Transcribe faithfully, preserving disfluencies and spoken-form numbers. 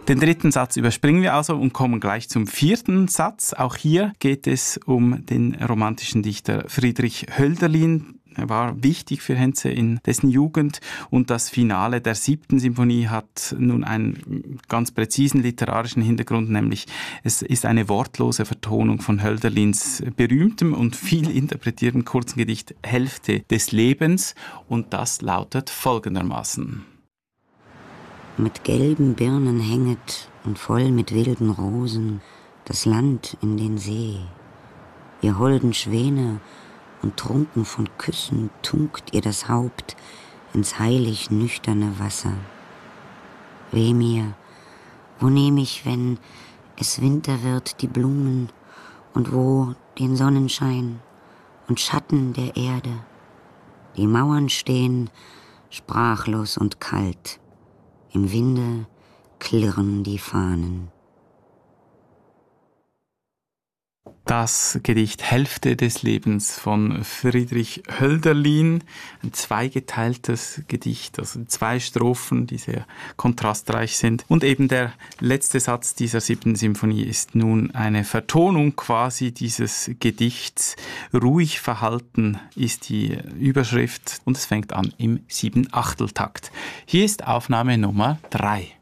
Den dritten Satz überspringen wir also und kommen gleich zum vierten Satz. Auch hier geht es um den romantischen Dichter Friedrich Hölderlin. Er war wichtig für Henze in dessen Jugend und das Finale der siebten Symphonie hat nun einen ganz präzisen literarischen Hintergrund, nämlich es ist eine wortlose Vertonung von Hölderlins berühmtem und viel interpretierten kurzen Gedicht Hälfte des Lebens und das lautet folgendermaßen. Mit gelben Birnen hänget und voll mit wilden Rosen das Land in den See. Ihr holden Schwäne und trunken von Küssen tunkt ihr das Haupt ins heilig nüchterne Wasser. Weh mir, wo nehm ich, wenn es Winter wird, die Blumen und wo den Sonnenschein und Schatten der Erde? Die Mauern stehen sprachlos und kalt, im Winde klirren die Fahnen. Das Gedicht Hälfte des Lebens von Friedrich Hölderlin, ein zweigeteiltes Gedicht, also zwei Strophen, die sehr kontrastreich sind. Und eben der letzte Satz dieser siebten Symphonie ist nun eine Vertonung quasi dieses Gedichts. Ruhig verhalten ist die Überschrift und es fängt an im Siebenachteltakt. Hier ist Aufnahme Nummer drei.